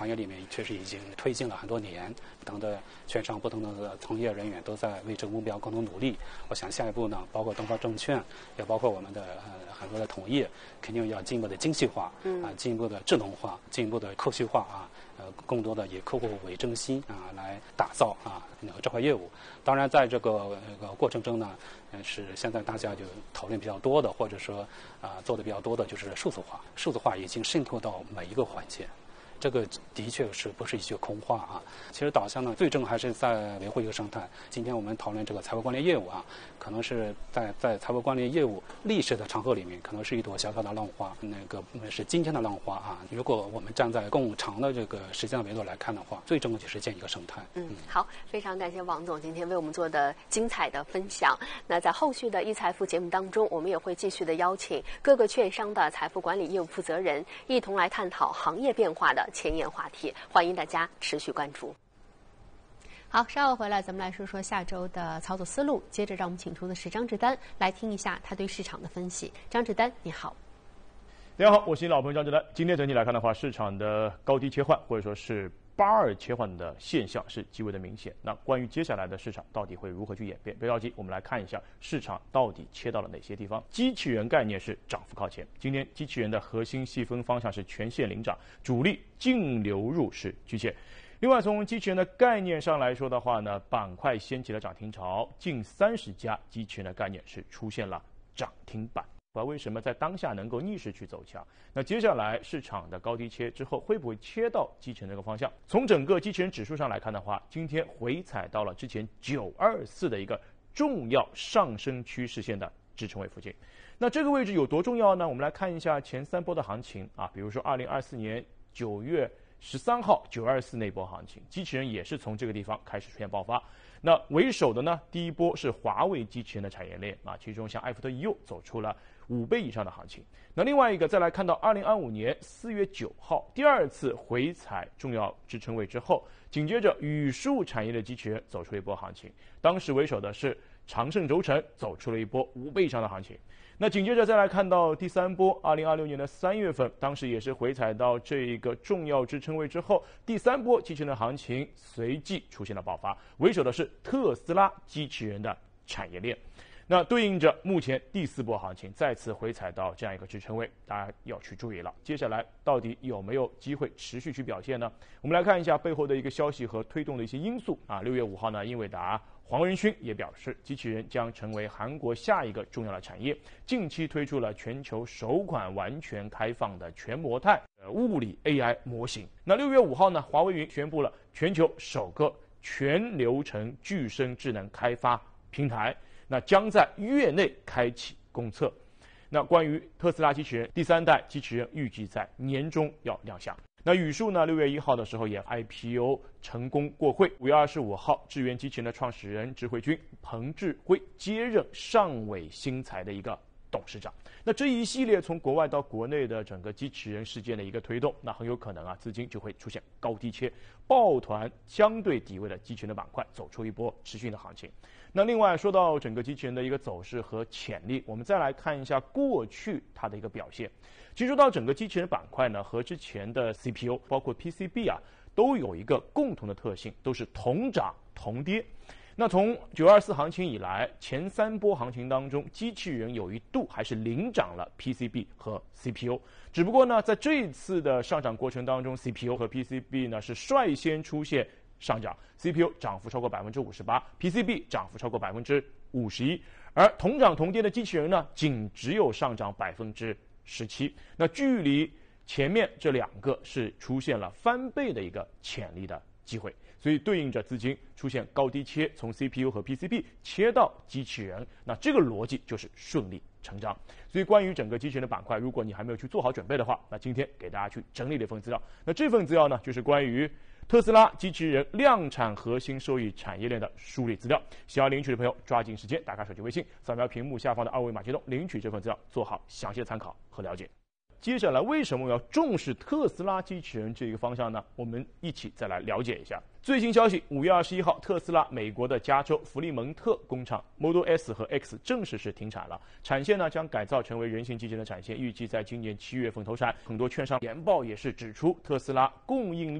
行业里面确实已经推进了很多年，等的券商不同的从业人员都在为这个目标共同努力。我想下一步呢，包括东方证券，也包括我们的很多的同业，肯定要进一步的精细化，进一步的智能化，进一步的科学化更多的以客户为中心来打造这块业务。当然，在这个过程中呢，是现在大家就讨论比较多的，或者说做的比较多的就是数字化。数字化已经渗透到每一个环节。这个的确是不是一句空话其实导向呢，最终还是在维护一个生态。今天我们讨论这个财务管理业务可能是在财务管理业务历史的长河里面，可能是一朵小小的浪花，那个是今天的浪花如果我们站在更长的这个时间维度来看的话，最终就是建一个生态。 好，非常感谢王总今天为我们做的精彩的分享。那在后续的易财富节目当中，我们也会继续的邀请各个券商的财富管理业务负责人，一同来探讨行业变化的前沿话题，欢迎大家持续关注。好，稍后回来咱们来说说下周的操作思路。接着让我们请出的是张志丹来听一下他对市场的分析。张志丹，你好。 大家好，我是你老朋友张志丹。今天整体来看的话，市场的高低切换或者说是82切换的现象是极为的明显。那关于接下来的市场到底会如何去演变？别着急，我们来看一下市场到底切到了哪些地方。机器人概念是涨幅靠前，今天机器人的核心细分方向是全线领涨，主力净流入是居前。另外，从机器人的概念上来说的话呢，板块掀起了涨停潮，近30家机器人的概念是出现了涨停板。为什么在当下能够逆势去走强？那接下来市场的高低切之后，会不会切到机器人这个方向？从整个机器人指数上来看的话，今天回踩到了之前924的一个重要上升趋势线的支撑位附近。那这个位置有多重要呢？我们来看一下前3波的行情比如说2024年9月13号924那波行情，机器人也是从这个地方开始出现爆发。那为首的呢，第一波是华为机器人的产业链其中像艾弗特 EU 走出了5倍以上的行情。那另外一个再来看到2025年4月9号第二次回踩重要支撑位之后，紧接着宇树产业的机器人走出了一波行情，当时为首的是长盛轴承走出了一波5倍以上的行情。那紧接着再来看到第3波2026年的3月份，当时也是回踩到这一个重要支撑位之后，第3波机器人的行情随即出现了爆发，为首的是特斯拉机器人的产业链。那对应着目前第4波行情再次回踩到这样一个支撑位，大家要去注意了，接下来到底有没有机会持续去表现呢？我们来看一下背后的一个消息和推动的一些因素6月5号呢，英伟达黄仁勋也表示，机器人将成为韩国下一个重要的产业，近期推出了全球首款完全开放的全模态物理 AI 模型。那6月5号呢，华为云宣布了全球首个全流程具身智能开发平台，那将在月内开启公测。那关于特斯拉机器人第3代机器人预计在年中要亮相。那宇树呢，6月1号的时候也 IPO 成功过会。5月25号，智源机器人的创始人智慧君彭智慧接任上尾新材的一个董事长。那这一系列从国外到国内的整个机器人事件的一个推动，那很有可能资金就会出现高低切，抱团相对底位的机器人的板块走出一波持续的行情。那另外说到整个机器人的一个走势和潜力，我们再来看一下过去它的一个表现。其实说到整个机器人板块呢，和之前的 CPU 包括 PCB 都有一个共同的特性，都是同涨同跌。那从924行情以来，前3波行情当中，机器人有一度还是领涨了 PCB 和 CPU， 只不过呢，在这一次的上涨过程当中， CPU 和 PCB 呢是率先出现上涨， CPU 涨幅超过 58%， PCB 涨幅超过 51%， 而同涨同跌的机器人呢，仅只有上涨 17%， 那距离前面这2个是出现了翻倍的一个潜力的机会，所以对应着资金出现高低切，从 CPU 和 PCB 切到机器人，那这个逻辑就是顺理成章。所以关于整个机器人的板块，如果你还没有去做好准备的话，那今天给大家去整理了一份资料。那这份资料呢，就是关于特斯拉机器人量产核心受益产业链的梳理资料。想要领取的朋友，抓紧时间打开手机微信，扫描屏幕下方的2维码接通，领取这份资料，做好详细的参考和了解。接下来为什么我要重视特斯拉机器人这个方向呢？我们一起再来了解一下。最新消息，5月21号，特斯拉美国的加州弗利蒙特工厂 Model S 和 X 正式是停产了，产线呢将改造成为人形机器人的产线，预计在今年7月份投产。很多券商研报也是指出，特斯拉供应链